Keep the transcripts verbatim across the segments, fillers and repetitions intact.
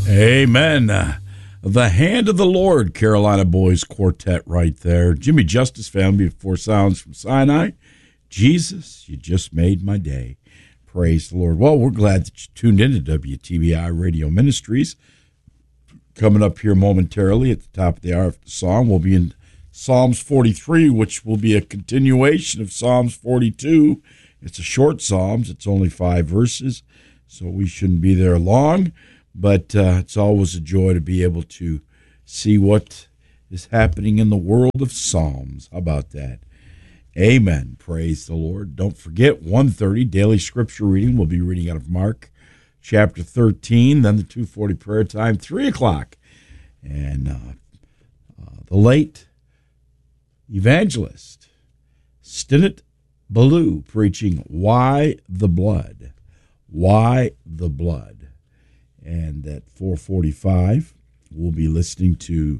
Amen. Uh, the Hand of the Lord, Carolina Boys Quartet right there. Jimmy Justice Family before Sounds from Sinai. Jesus, you just made my day. Praise the Lord. Well, we're glad that you tuned in to W T B I Radio Ministries. Coming up here momentarily at the top of the hour of the song, we'll be in Psalms forty-three, which will be a continuation of Psalms forty-two. It's a short Psalms. It's only five verses, so we shouldn't be there long. But uh, it's always a joy to be able to see what is happening in the world of Psalms. How about that? Amen. Praise the Lord. Don't forget, one thirty, daily scripture reading. We'll be reading out of Mark chapter thirteen, then the two forty prayer time, three o'clock. And uh, uh, the late evangelist, Stinnett Ballou, preaching Why the Blood? Why the Blood? And at four forty-five, we'll be listening to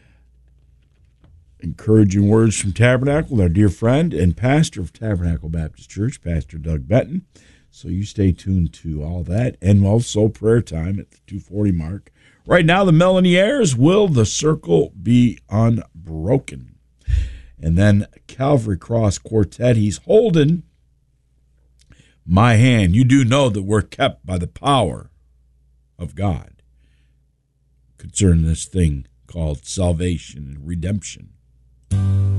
encouraging words from Tabernacle, our dear friend and pastor of Tabernacle Baptist Church, Pastor Doug Benton. So you stay tuned to all that. And also prayer time at the two forty mark. Right now, the Melaniers, Will the Circle Be Unbroken? And then Calvary Cross Quartet, he's holding my hand. You do know that we're kept by the power of God concerning this thing called salvation and redemption.